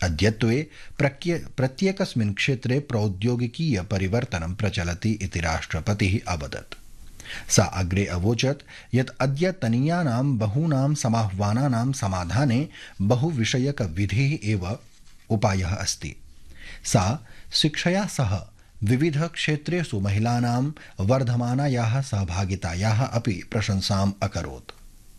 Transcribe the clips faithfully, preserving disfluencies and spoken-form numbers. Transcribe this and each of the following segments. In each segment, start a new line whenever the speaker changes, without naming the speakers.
अद्यत्वे प्रत्येकस्मिन् क्षेत्रे प्रौद्योगिकीय परिवर्तनं प्रचलति इति राष्ट्रपतिः अवदत्। सा अग्रे अवोचत् यत् अद्यतनीयानां बहूनां समाह्वानानां समाधाने बहुविषयकविधिः एव उपायः अस्ति। सा शिक्षया सह विविध क्षेत्रेषु महिलानां वर्धमानायाः सहभागितायाः अपि प्रशंसाम् अकरोत्।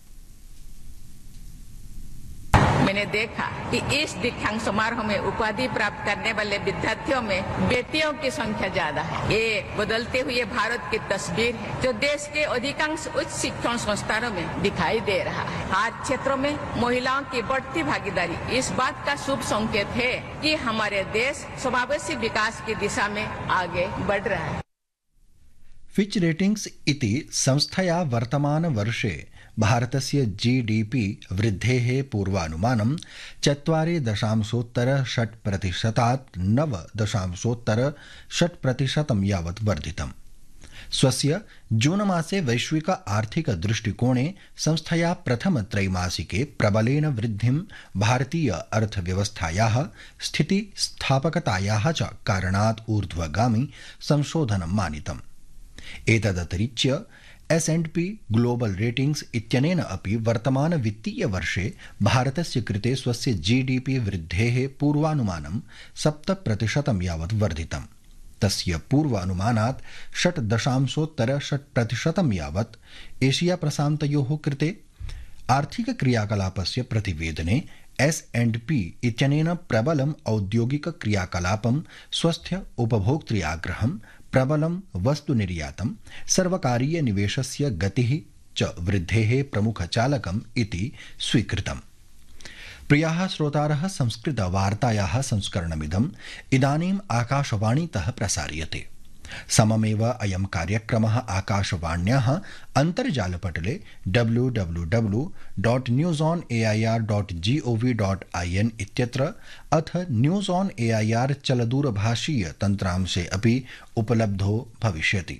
मैंने देखा कि इस दीक्षांत समारोह में उपाधि प्राप्त करने वाले विद्यार्थियों में बेटियों की संख्या ज्यादा है। ये बदलते हुए भारत की तस्वीर है जो देश के अधिकांश उच्च शिक्षण संस्थानों में दिखाई दे रहा है। हर क्षेत्रों में महिलाओं की बढ़ती भागीदारी इस बात का शुभ संकेत है कि हमारे देश समावेशी विकास की दिशा में आगे बढ़ रहा है।
फिच रेटिंग्स इति संस्थया वर्तमान वर्षे भारतस्य जीडीपी वृद्धेः पूर्वानुमानं चत्वारि दशांशोत्तर षट् प्रतिशतात् नव दशांशोत्तर षट् प्रतिशतं यावत् वर्धितम्। स्वस्य जून मासे वैश्विक आर्थिक दृष्टिकोणे संस्थया प्रथम त्रैमासिके प्रबलेन वृद्धिं भारतीय अर्थव्यवस्थायाः स्थितिस्थापकतायाः च कारणात् ऊर्ध्वगामी संशोधनं मानितम्। एतदतिरिच्य S and P global ratings इत्यनेन अपि वर्तमान वित्तीय वर्षे भारतस्य कृते स्वस्य जीडीपी वृद्धेः पूर्वानुमानं सप्त प्रतिशतं यावत् वर्धितम्। तस्य पूर्वानुमानात् षट् दशांशोत्तर षट् प्रतिशतं यावत् एशिया प्रशान्तयोः कृते आर्थिक क्रियाकलापस्य प्रतिवेदने एस् एण्ड् पी इत्यनेन प्रबलम् औद्योगिक क्रियाकलापं स्वस्थ उपभोक्तृआग्रहं प्रबलं वस्तुनिर्यातं सर्वकारीय निवेशस्य गतिः च वृद्धेः प्रमुखचालकम् इति स्वीकृतम्। प्रियाः श्रोतारः, संस्कृतवार्तायाः संस्करणमिदम् इदानीम् आकाशवाणीतः प्रसार्यते। सममेव अयं कार्यक्रमः आकाशवाण्याः अन्तर्जालपटले W W W dot news on A I R dot ji O V dot I N इत्यत्र अथ news on A I R चलदूरभाषीय तन्त्रांशे अपि उपलब्धो भविष्यति।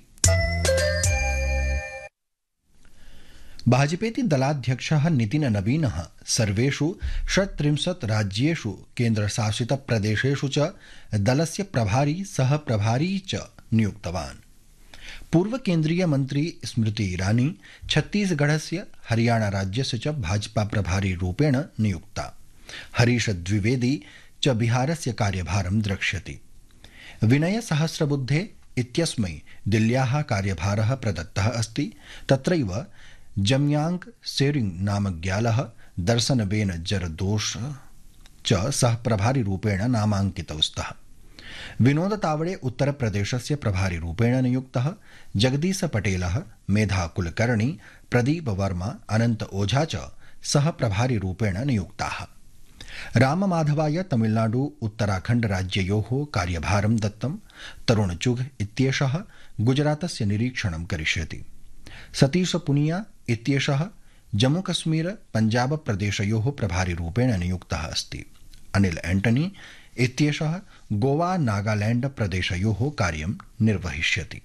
भाजपेति दलाध्यक्षः नितिन नवीनः सर्वेषु षट्त्रिंशत् राज्येषु केन्द्रशासितप्रदेशेषु च दलस्य प्रभारी सह प्रभारी च नियुक्तवान्। पूर्व केन्द्रीय मन्त्री स्मृति ईरानी छत्तीसगढ़स्य हरियाणा राज्यस्य च भाजपा प्रभारी रूपेण नियुक्ता। हरीश द्विवेदी च बिहारस्य कार्यभारं द्रक्ष्यति। विनय सहस्रबुद्धे इत्यस्मै दिल्ल्याः कार्यभारः प्रदत्तः अस्ति। तत्रैव जम्यांग सेरिंग नामज्ञालः दर्शनबेन जरदोष च सह प्रभारी रूपेण नामाङ्कितौ स्तः। विनोद तावड़े उत्तर प्रदेशस्य प्रभारी रूपेण नियुक्तः। जगदीश पटेलः, मेधा कुलकर्णी, प्रदीप वर्मा, अनंत ओझा च सह प्रभारी रूपेण नियुक्ताः। राममाधवाय तमिलनाडु उत्तराखण्ड राज्ययोः कार्यभारं दत्तं। तरुण चुघ इत्येषः गुजरातस्य निरीक्षणं करिष्यति। सतीश पुनिया इत्येषः जम्मूकश्मीर पंजाब प्रदेशयोः प्रभारी रूपेण नियुक्तः अस्ति। अनिल एंटनी इत्येषः गोवा नागालैंड प्रदेशयोः कार्यं निर्वहिष्यति।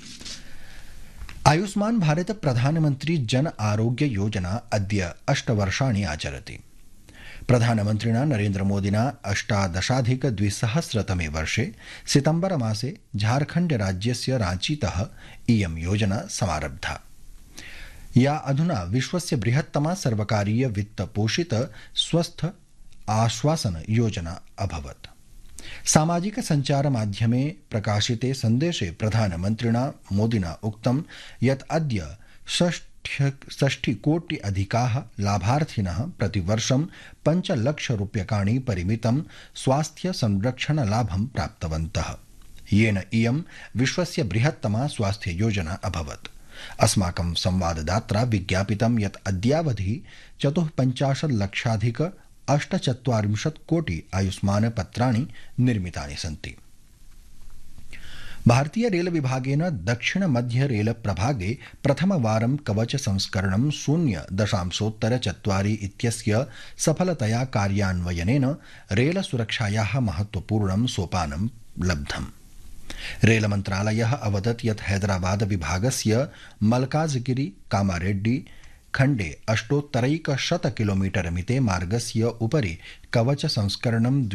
आयुष्मान भारत प्रधानमंत्री जन आरोग्य योजना अद्य अष्टवर्षाणि आचरति। प्रधानमन्त्रिणा नरेन्द्रमोदिना अष्टादशाधिक द्विसहस्रतमे वर्षे सितम्बर मासे झारखण्ड राज्यस्य रांचीतः इयं योजना समारब्धा, या अधुना विश्वस्य बृहत्तमा सर्वकारीय वित्तपोषित स्वस्थ आश्वासन योजना अभवत्। सामाजिक संचार माध्यमे प्रकाशिते संदेशे प्रधानमन्त्रिणा मोदिना उक्तं यत् अद्य षष्टिकोटि अधिकाः लाभार्थिनः प्रतिवर्षं पञ्चलक्ष रूप्यकाणि परिमितं स्वास्थ्य संरक्षण लाभं प्राप्तवन्तः, येन इयं विश्वस्य बृहत्तमा स्वास्थ्य योजना अभवत्। अस्माकं संवाददात्रा विज्ञापितं यत् अद्यावधि चतुःपञ्चाशत् लक्षाधिक अष्टचत्वारिंशत् कोटि आयुष्मान पत्राणि निर्मितानि सन्ति। भारतीय रेल विभागेन दक्षिण मध्य रेल प्रभागे प्रथमवारं कवच संस्करणं शून्य दशांशोत्तर चत्वारि इत्यस्य सफलतया कार्यान्वयनेन रेल सुरक्षायाः महत्वपूर्णं सोपानं लब्धम्। रेल मन्त्रालयः अवदत् यत् हैदराबाद विभागस्य मल्काजगिरी कामारेड्डी खण्डे अष्टोत्तरैकशत किलोमीटर मिते मार्गस्य उपरि कवच संस्करणं